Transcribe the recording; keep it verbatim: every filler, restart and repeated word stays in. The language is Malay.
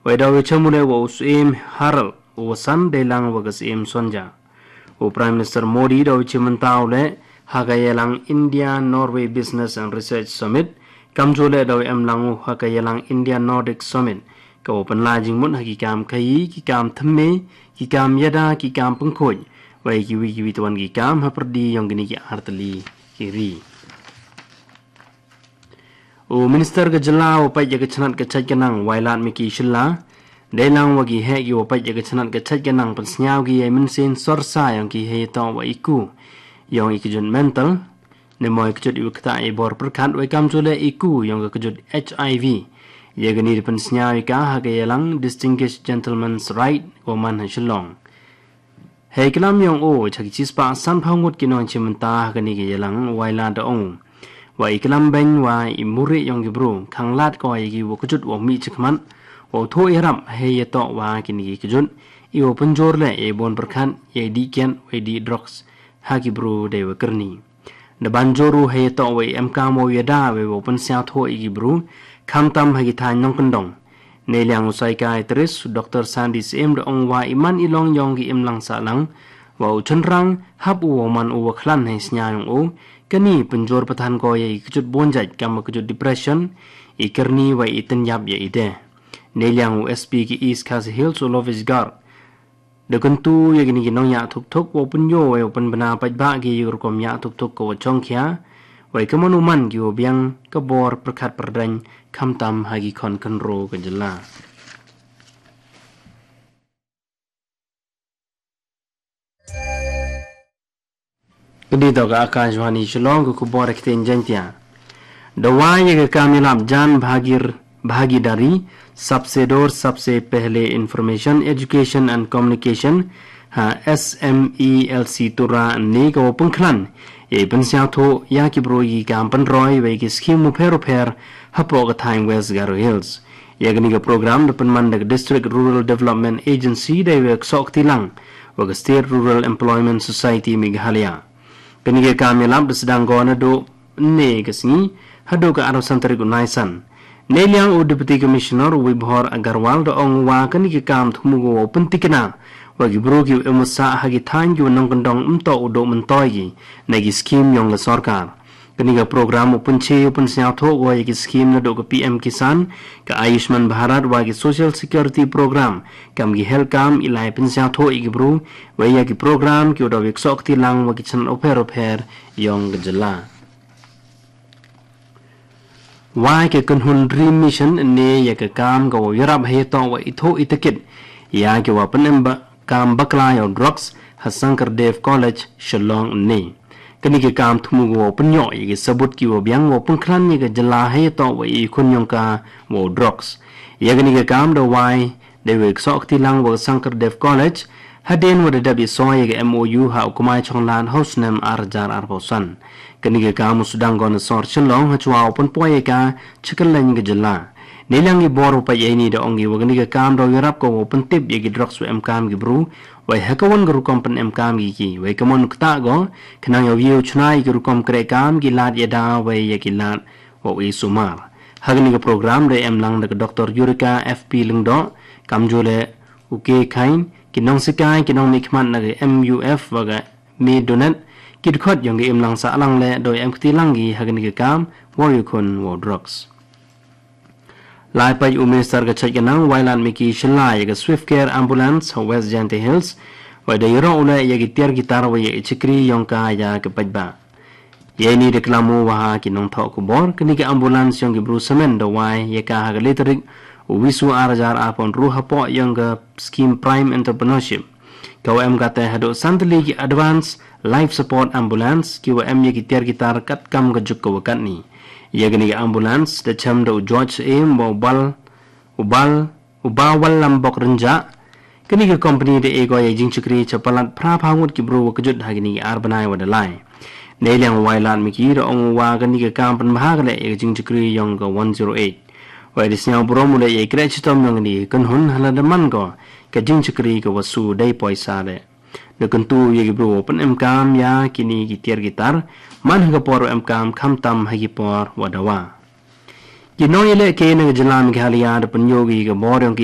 Weda wechamule wa usim Haral wasan delang wagas im sonja. O Prime Minister Modi da wichimantau le hagayalang India Norway Business and Research Summit kamjole da em langu hagayalang India Nordic Summit ka open lajing mun hakikam kai kikam themme kikam yada kikam pengkoj wai kiwi kiwi tuan kikam haperdi yang gini ki arteli kiri. O Minister ke jela wapai jaga chanat ke chat kenang wailat miki shilla delang wagi he ki wapai jaga chanat ke chat kenang pensnyau ki ai mensin sorsa yang ki he to wa iku yang ikujun mental ne moi kejut ibu kata ai bor perkat wai kam jole iku yang kejut H I V ye gani pensnyau ka ha ke yalang distinguished gentleman's right woman shillong he kelam yang o chaki chispa san phangut kinon chimenta gani ke yalang wailat da ong wa iklam ben wa imuri yang gibru khanglat ko ai gi wo kujut wo mi chikman wo tho iram he ye to wa kini gi kujun i wo punjor le e bon perkhan ye di ken we di drugs ha gibru de wa kerni de banjoru he to we em ka mo ye da we wo pun sia tho i gibru kham tam ha gi than nong kondong ne liang usai kai tris Doctor Sandy Sim de ong wa iman ilong yong gi im lang sa lang wa chunrang hab wo man wo khlan he snya yong o kani penjor patan ko ye kejut bonjat kam kejut depression ikerni wa iten yap ye ide neliang U S P ki East Khasi Hills Lovis Gar de kentu ye gini ginong ya thuk thuk wo punyo we open bana paj ba gi yor kom ya thuk thuk ko chong khya wa kemonu man gi obiang kabor perkhat perdan kham tam hagi khon kanro ke jela Kedi to ka Akashvani Shillong ko kubor ekten jantia. Dawai ye कामयाब जान भागीर भागीदारी सबसे दौर सबसे पहले information education and communication हा S M E L C तुरा ने को पंखलन ये पंस्या थो या की ब्रोई काम पन रॉय वे की स्कीम मुफेरो फेर हपो का टाइम वेस्ट गारो हिल्स ये गनी का प्रोग्राम दपन मंडक डिस्ट्रिक्ट रूरल डेवलपमेंट एजेंसी दे वे सोक्ति लंग व state rural employment society Meghalaya Penige kami lam sedang gona do ne kesini hado ka aro santri gunaisan ne liang u deputy commissioner Wibhor Agarwal do ong wa kanige kam thumugo pentikna wagi brogi emusa hagi than ju nong kondong umto udo mentoi gi nagi scheme yong la sarkar kaniga program upunche upun sia tho wa gi scheme na do ka P M Kisan ka Ayushman Bharat wa gi social security program kam gi health kam ilai pun sia tho igi bro wa ya gi program ki do wik sok ti lang wa gi chan oper oper yong gejela wa ke kun hun dream mission ne ya ka kam ga wa yarab he to wa itho itakit ya ki wa pan ba kam bakla yo drugs Hasankar Dev College Shillong ne kani ke kam thumugo punyo ye sabut ki wo byang wo pungkhlan ni ke jala he to wa i khunyong ka wo drugs ye kani ke kam do wai de we sok ti lang wo Sankar Dev College haden wo de dabi so ye ke M O U ha kumai chonglan house name arjar arbosan kani ke kam sudang gon sor chlong ha chwa pun poye ka chikal lan ke jala nilang i bor pa ye ni do ongi wo kani ke kam do yarap ko pun tip ye ke drugs wo em kam gi bru wai hakawan guru kompen em kam gi ki wai kamon kta go khnang yo view chnai guru kom kre kam gi lat yada wai ye gi lat wo wi sumar hagni ga program de em lang de Doctor Yurika F P lingdo kamjole uke khain kinong sikai kinong nikman na M U F wa ga mi donat kid khot yong ge em lang sa lang le do em khti lang gi hagni ga kam wo yu khon wo drugs Lai pai uminister ga chai ganang wailan miki shilai ga swift care ambulance West Jante Hills wa de yoro ula ye gi tiar gitar wa ye chikri yong ka ya ke pajba ye ni reklamu wa ha ki nong thok bor kini ga ambulance yong gi bru semen do wai ye ka ha ga letrik wisu arjar apon ru ha po yong ga scheme prime entrepreneurship ka em ga te hado santli gi advance life support ambulance ki wa em ye gi tiar gitar kat kam ga juk ko kat ni ye gani ambulance de cham do George A mobile ubal ubawal lambok renja kini ke company de ego ye jing chukri chapalat phra phangut ki bro kjut hagini ar banai wa de lai ne liang wailan mi ki ro ong wa gani ke kam pan bhag le ye jing chukri yong go one oh eight wa de snya bro mu le ye kre chitom yong ni kun hun hala de man go ke jing chukri ko wasu dai poisa de de kuntu ye gi bro pan em kam ya kini ki tiar gitar man ga por em kam kham tam hagi por wadawa ki no ye le ke ne jala mi khaliya de pan yogi ga bor yong